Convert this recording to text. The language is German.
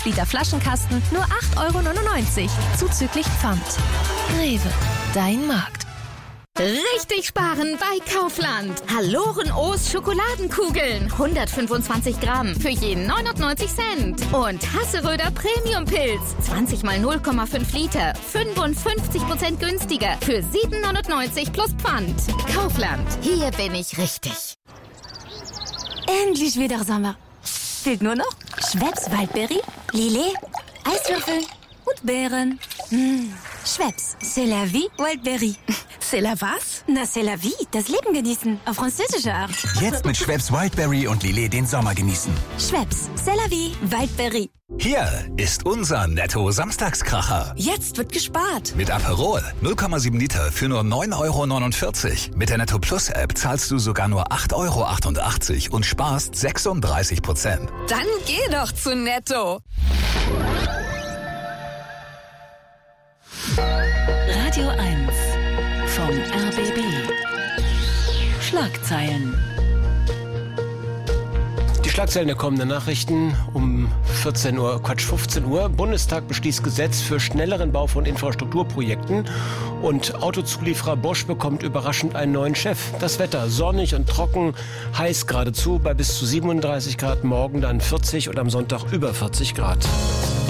Liter Flaschenkasten nur 8,99 € zuzüglich Pfand. Rewe, dein Markt. Richtig sparen bei Kaufland. Haloren-O's Schokoladenkugeln. 125 Gramm für jeden 99 Cent. Und Hasseröder Premium-Pilz. 20 mal 0,5 Liter. 55% günstiger. Für 7,99 € plus Pfand. Kaufland. Hier bin ich richtig. Endlich wieder Sommer. Fehlt nur noch Schweppes Waldbeere, Lillet, Eiswürfel und Beeren. Schweppes, c'est la vie, Wildberry. C'est la was? Na, c'est la vie, das Leben genießen, auf französische Art. Jetzt mit Schweppes Wildberry und Lillet den Sommer genießen. Schweppes, c'est la vie, Wildberry. Hier ist unser Netto-Samstagskracher. Jetzt wird gespart. Mit Aperol 0,7 Liter für nur 9,49 €. Mit der Netto Plus App zahlst du sogar nur 8,88 € und sparst 36%. Dann geh doch zu Netto. Radio 1 vom RBB. Schlagzeilen. Die Schlagzeilen der kommenden Nachrichten um 15 Uhr. Bundestag beschließt Gesetz für schnelleren Bau von Infrastrukturprojekten. Und Autozulieferer Bosch bekommt überraschend einen neuen Chef. Das Wetter sonnig und trocken, heiß geradezu bei bis zu 37 Grad, morgen dann 40 und am Sonntag über 40 Grad.